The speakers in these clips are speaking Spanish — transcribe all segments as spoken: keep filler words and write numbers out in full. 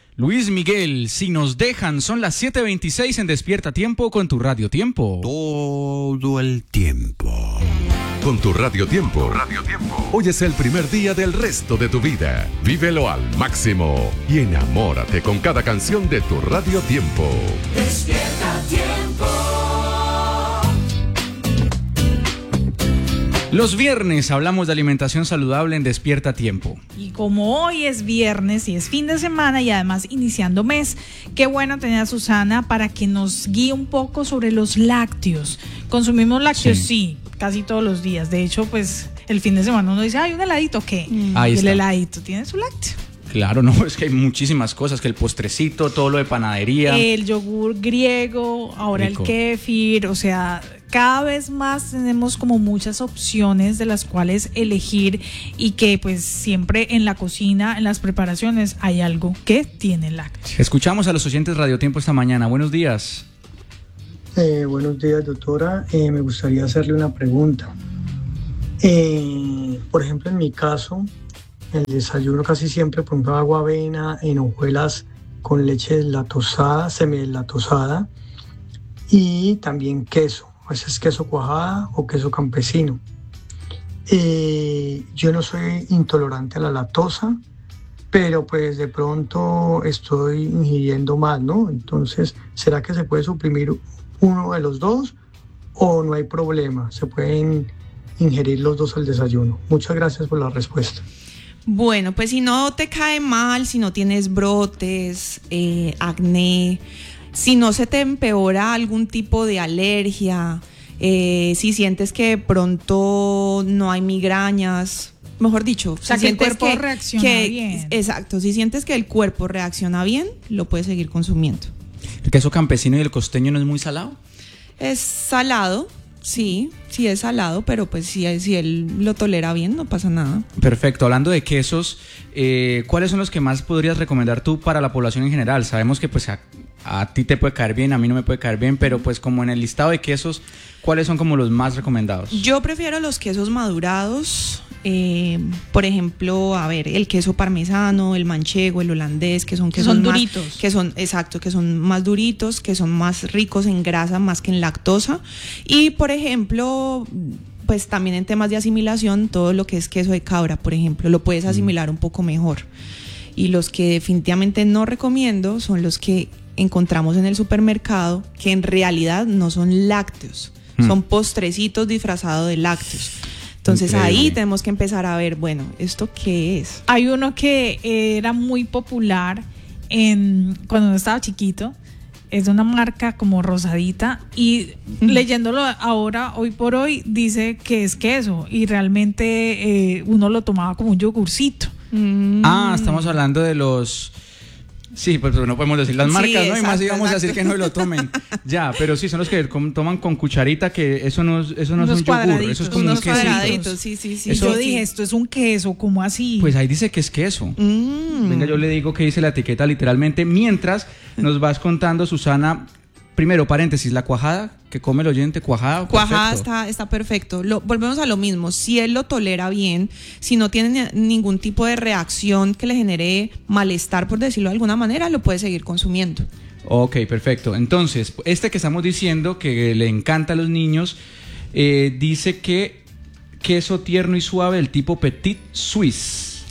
Luis Miguel, si nos dejan, son las siete veintiséis en Despierta Tiempo con tu Radio Tiempo. Todo el tiempo. Con tu Radio Tiempo. Radio Tiempo. Hoy es el primer día del resto de tu vida. Vívelo al máximo y enamórate con cada canción de tu Radio Tiempo. Despierta Tiempo. Los viernes hablamos de alimentación saludable en Despierta Tiempo. Y como hoy es viernes y es fin de semana y además iniciando mes, qué bueno tener a Susana para que nos guíe un poco sobre los lácteos. ¿Consumimos lácteos? Sí, sí, casi todos los días. De hecho, pues el fin de semana uno dice, ay, un heladito, ¿qué? Mm. Ahí y está. El heladito tiene su lácteo. Claro, no, es que hay muchísimas cosas, que el postrecito, todo lo de panadería. El yogur griego, ahora Rico. El kéfir, o sea, cada vez más tenemos como muchas opciones de las cuales elegir y que pues siempre en la cocina, en las preparaciones, hay algo que tiene lácteo. Escuchamos a los oyentes Radio Tiempo esta mañana. Buenos días. Eh, buenos días, doctora. Eh, me gustaría hacerle una pregunta. Eh, por ejemplo, en mi caso, el desayuno casi siempre pongo agua avena en hojuelas con leche deslactosada, semideslactosada y también queso, a veces queso cuajada o queso campesino. Eh, yo no soy intolerante a la lactosa, pero pues de pronto estoy ingiriendo más, ¿no? Entonces, ¿será que se puede suprimir uno de los dos o no hay problema? Se pueden ingerir los dos al desayuno. Muchas gracias por la respuesta. Bueno, pues si no te cae mal, si no tienes brotes, eh, acné, si no se te empeora algún tipo de alergia, eh, si sientes que de pronto no hay migrañas, mejor dicho, o sea, si que el sientes cuerpo que, reacciona que, bien. Exacto, si sientes que el cuerpo reacciona bien, lo puedes seguir consumiendo. ¿El queso campesino y el costeño no es muy salado? Es salado. Sí, sí es salado, pero pues si, si él lo tolera bien, no pasa nada. Perfecto. Hablando de quesos, eh, ¿cuáles son los que más podrías recomendar tú para la población en general? Sabemos que pues a, a ti te puede caer bien, a mí no me puede caer bien, pero pues como en el listado de quesos, ¿cuáles son como los más recomendados? Yo prefiero los quesos madurados. Eh, por ejemplo, a ver, el queso parmesano, el manchego, el holandés, que son quesos son más, duritos, que son exacto, que son más duritos, que son más ricos en grasa más que en lactosa. Y por ejemplo, pues también en temas de asimilación, todo lo que es queso de cabra, por ejemplo, lo puedes asimilar un poco mejor. Y los que definitivamente no recomiendo son los que encontramos en el supermercado, que en realidad no son lácteos, mm. son postrecitos disfrazados de lácteos. Entonces Increíble. Ahí tenemos que empezar a ver, bueno, ¿esto qué es? Hay uno que era muy popular en, cuando uno estaba chiquito, es de una marca como rosadita y uh-huh. leyéndolo ahora, hoy por hoy, dice que es queso y realmente eh, uno lo tomaba como un yogurcito. Mm. Ah, estamos hablando de los... Sí, pues no podemos decir las marcas, sí, ¿no? Exacto, y más íbamos a decir que no lo tomen. Ya, pero sí, son los que com- toman con cucharita, que eso no, eso no es un yogur, eso es como unos un quesito. cuadraditos, sí, sí, sí. Eso, yo dije, sí. esto es un queso, ¿cómo así? Pues ahí dice que es queso. Mm. Venga, yo le digo que dice la etiqueta literalmente, mientras nos vas contando, Susana, primero, paréntesis, la cuajada, que come el oyente, cuajada. Cuajada está, está perfecto. Lo, volvemos a lo mismo, si él lo tolera bien, si no tiene ningún tipo de reacción que le genere malestar, por decirlo de alguna manera, lo puede seguir consumiendo. Ok, perfecto. Entonces, este que estamos diciendo, que le encanta a los niños, eh, dice que queso tierno y suave del tipo Petit Suisse.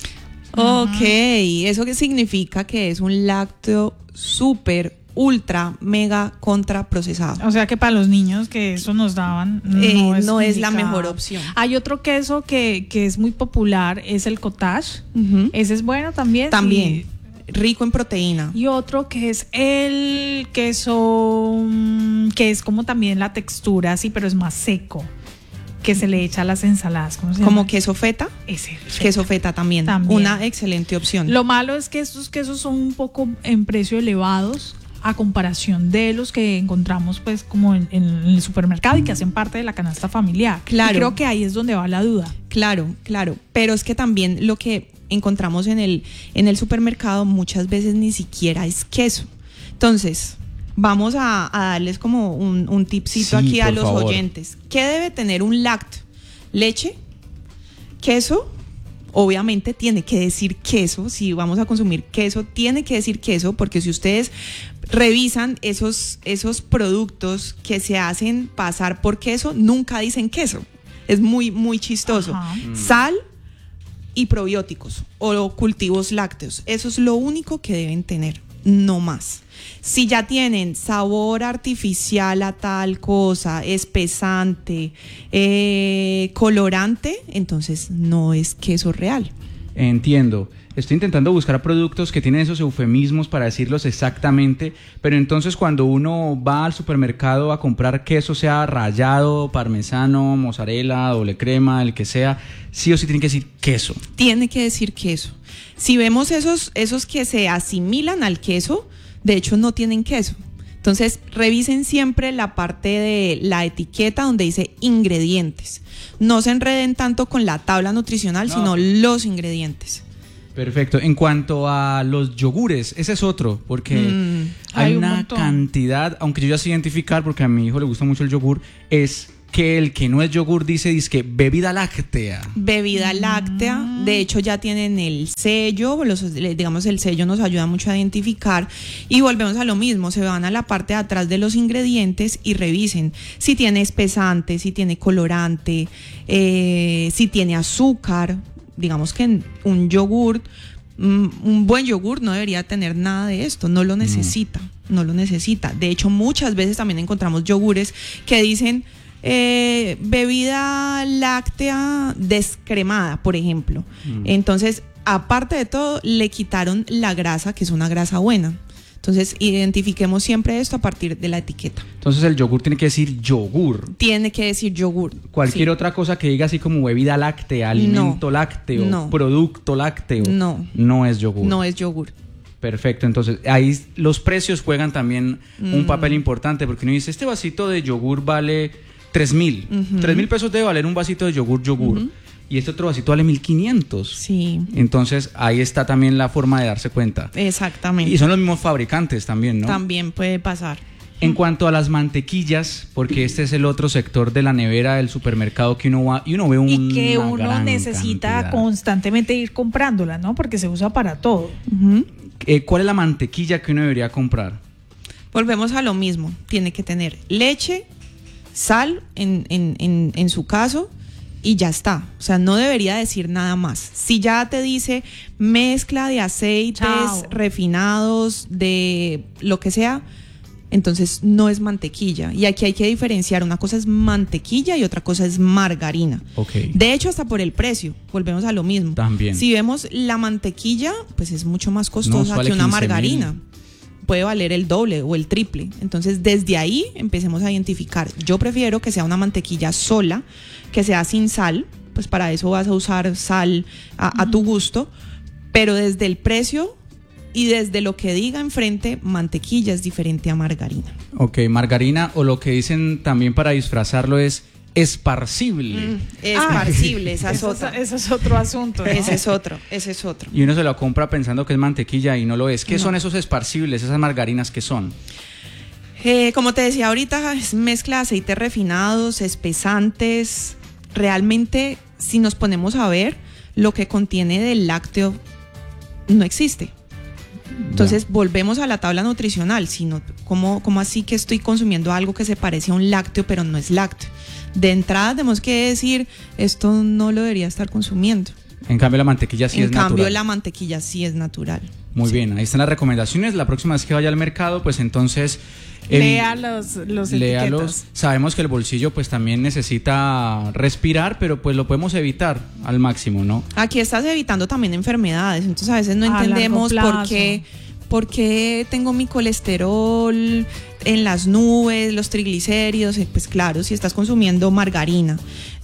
Ok, ¿eso qué significa? Que es un lácteo súper ultra, mega, contra procesado. O sea que para los niños que eso nos daban no, eh, es, no es la mejor opción. Hay otro queso que, que es muy popular, es el cottage. Uh-huh. Ese es bueno también. También. Y, rico en proteína. Y otro que es el queso, que es como también la textura, sí, pero es más seco, que se le echa a las ensaladas. ¿Cómo se llama? ¿Como queso feta? Ese. Queso feta también. también. Una excelente opción. Lo malo es que estos quesos son un poco en precio elevados a comparación de los que encontramos pues como en, en el supermercado y que hacen parte de la canasta familiar. Claro. Y creo que ahí es donde va la duda. Claro, claro. Pero es que también lo que encontramos en el, en el supermercado muchas veces ni siquiera es queso. Entonces, vamos a, a darles como un, un tipcito sí, aquí a los favor. oyentes. ¿Qué debe tener un lácteo? Leche, queso obviamente tiene que decir queso. Si vamos a consumir queso, tiene que decir queso, porque si ustedes revisan esos, esos productos que se hacen pasar por queso, nunca dicen queso. Es muy, muy chistoso. Ajá. Sal y probióticos o cultivos lácteos. Eso es lo único que deben tener, no más. Si ya tienen sabor artificial a tal cosa, espesante, eh, colorante, entonces no es queso real. Entiendo. Estoy intentando buscar productos que tienen esos eufemismos para decirlos exactamente, pero entonces cuando uno va al supermercado a comprar queso, sea rallado, parmesano, mozzarella, doble crema, el que sea, sí o sí tiene que decir queso. Tiene que decir queso. Si vemos esos, esos que se asimilan al queso, de hecho no tienen queso. Entonces revisen siempre la parte de la etiqueta donde dice ingredientes. No se enreden tanto con la tabla nutricional, No. sino los ingredientes. Perfecto. En cuanto a los yogures, ese es otro, porque Mm, hay, hay un una montón. cantidad, aunque yo ya sé identificar, porque a mi hijo le gusta mucho el yogur, es que el que no es yogur dice, dice bebida láctea. Bebida láctea, de hecho ya tienen el sello, los, digamos el sello nos ayuda mucho a identificar, y volvemos a lo mismo, se van a la parte de atrás de los ingredientes y revisen si tiene espesante, si tiene colorante, eh, si tiene azúcar. Digamos que un yogur, un buen yogur no debería tener nada de esto, no lo necesita, no lo necesita. De hecho, muchas veces también encontramos yogures que dicen eh, bebida láctea descremada, por ejemplo. Mm. Entonces, aparte de todo, le quitaron la grasa, que es una grasa buena. Entonces, identifiquemos siempre esto a partir de la etiqueta. Entonces, el yogur tiene que decir yogur. Tiene que decir yogur. Cualquier sí. otra cosa que diga así como bebida láctea, alimento no, lácteo, no. producto lácteo, no. no es yogur. No es yogur. Perfecto, entonces ahí los precios juegan también Mm. un papel importante, porque uno dice, este vasito de yogur vale tres mil. Uh-huh. tres mil pesos debe valer un vasito de yogur yogur. Uh-huh. Y este otro vasito vale mil quinientos. Sí. Entonces ahí está también la forma de darse cuenta. Exactamente. Y son los mismos fabricantes también, ¿no? También puede pasar. En cuanto a las mantequillas, porque este es el otro sector de la nevera del supermercado que uno va y uno ve un Y que uno necesita cantidad. constantemente ir comprándola, ¿no? Porque se usa para todo. Uh-huh. Eh, ¿Cuál es la mantequilla que uno debería comprar? Volvemos a lo mismo. Tiene que tener leche, sal en, en, en, en su caso, y ya está. O sea, no debería decir nada más. Si ya te dice mezcla de aceites Chao. refinados, de lo que sea, entonces no es mantequilla. Y aquí hay que diferenciar. Una cosa es mantequilla y otra cosa es margarina. Okay. De hecho, hasta por el precio, volvemos a lo mismo. También. Si vemos la mantequilla, pues es mucho más costosa No, vale que una quince margarina. mil. Puede valer el doble o el triple. Entonces, desde ahí empecemos a identificar. Yo prefiero que sea una mantequilla sola, que sea sin sal, pues para eso vas a usar sal a, a tu gusto, pero desde el precio y desde lo que diga enfrente, mantequilla es diferente a margarina. Ok, margarina, o lo que dicen también para disfrazarlo es esparcible. Mm, esparcible, esa es Eso otra. Ese es otro asunto, ¿no? Ese es otro, ese es otro. Y uno se lo compra pensando que es mantequilla y no lo es. ¿Qué No. son esos esparcibles, esas margarinas que son? Eh, como te decía ahorita, es mezcla de aceites refinados, espesantes. Realmente, si nos ponemos a ver, lo que contiene del lácteo no existe. Entonces, Ya. volvemos a la tabla nutricional. Sino, ¿cómo, ¿Cómo así que estoy consumiendo algo que se parece a un lácteo, pero no es lácteo? De entrada, tenemos que decir, esto no lo debería estar consumiendo. En cambio, la mantequilla sí en es cambio, natural. la mantequilla sí es natural. Muy Sí. bien, ahí están las recomendaciones. La próxima vez que vaya al mercado, pues entonces... el- Lea los, los léalos. etiquetas. Sabemos que el bolsillo pues también necesita respirar, pero pues lo podemos evitar al máximo, ¿no? Aquí estás evitando también enfermedades, entonces a veces no A largo entendemos por plazo. qué, por qué tengo mi colesterol en las nubes, los triglicéridos. Eh, Pues claro, si estás consumiendo margarina,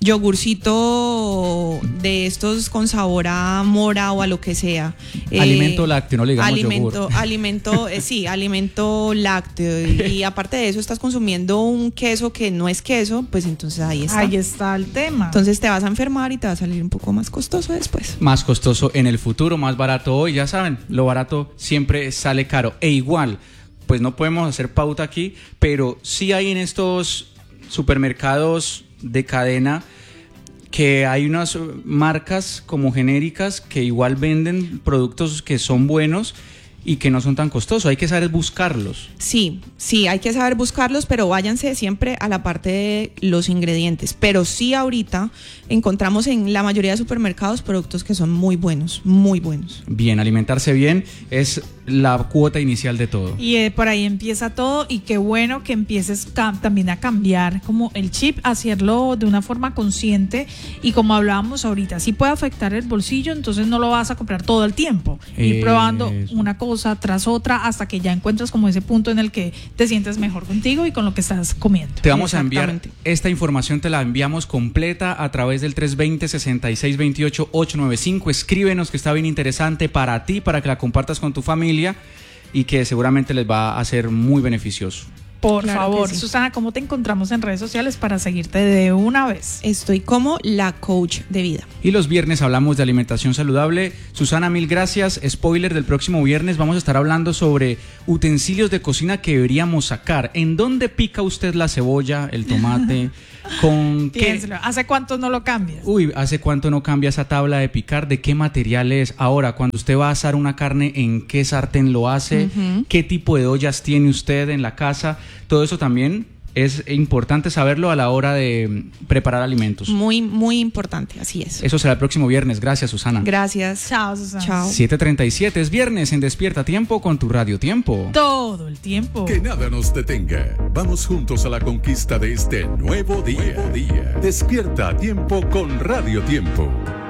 yogurcito de estos con sabor a mora o a lo que sea. eh, Alimento lácteo, no le digamos alimento, yogur. alimento, eh, sí, alimento lácteo. Y, y aparte de eso estás consumiendo un queso que no es queso, pues entonces ahí está. Ahí está el tema. Entonces te vas a enfermar y te va a salir un poco más costoso después. Más costoso en el futuro, más barato hoy, ya saben, lo barato siempre sale caro. E igual, pues no podemos hacer pauta aquí, pero sí hay en estos supermercados de cadena que hay unas marcas como genéricas que igual venden productos que son buenos y que no son tan costosos, hay que saber buscarlos. Sí, sí, hay que saber buscarlos, pero váyanse siempre a la parte de los ingredientes. Pero sí, ahorita encontramos en la mayoría de supermercados productos que son muy buenos, muy buenos. Bien, alimentarse bien es la cuota inicial de todo. Y eh, por ahí empieza todo, y qué bueno que empieces cam- también a cambiar como el chip, hacerlo de una forma consciente, y como hablábamos ahorita, si puede afectar el bolsillo, entonces no lo vas a comprar todo el tiempo, ir probando Eso. una cosa tras otra hasta que ya encuentras como ese punto en el que te sientes mejor contigo y con lo que estás comiendo. Te vamos a enviar Exactamente. esta información, te la enviamos completa a través del tres dos cero, seis seis dos ocho, ocho nueve cinco. Escríbenos, que está bien interesante para ti, para que la compartas con tu familia y que seguramente les va a ser muy beneficioso. Por Claro favor, que sí. Susana, ¿cómo te encontramos en redes sociales para seguirte de una vez? Estoy como la coach de vida. Y los viernes hablamos de alimentación saludable. Susana, mil gracias. Spoiler del próximo viernes, vamos a estar hablando sobre utensilios de cocina que deberíamos sacar. ¿En dónde pica usted la cebolla, el tomate? ¿Con qué? Piénselo, ¿hace cuánto no lo cambias? Uy, ¿hace cuánto no cambia esa tabla de picar? ¿De qué material es? Ahora, cuando usted va a asar una carne, ¿en qué sartén lo hace? Ujú. ¿Qué tipo de ollas tiene usted en la casa? Todo eso también es importante saberlo a la hora de preparar alimentos. Muy, muy importante, así es. Eso será el próximo viernes. Gracias, Susana. Gracias. Chao, Susana. Chao. siete treinta y siete es viernes en Despierta Tiempo con tu Radio Tiempo. Todo el tiempo. Que nada nos detenga. Vamos juntos a la conquista de este nuevo día. Nuevo día. Despierta a tiempo con Radio Tiempo.